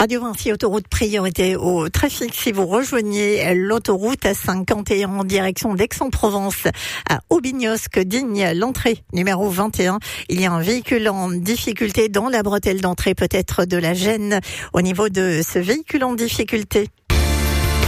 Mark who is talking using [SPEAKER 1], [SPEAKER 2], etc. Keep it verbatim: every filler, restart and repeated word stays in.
[SPEAKER 1] Radio Vinci, autoroute priorité au trafic. Si vous rejoignez l'autoroute A cinquante et un en direction d'Aix-en-Provence à Aubignosc, Digne, l'entrée numéro vingt et un, il y a un véhicule en difficulté dans la bretelle d'entrée, peut-être de la gêne au niveau de ce véhicule en difficulté.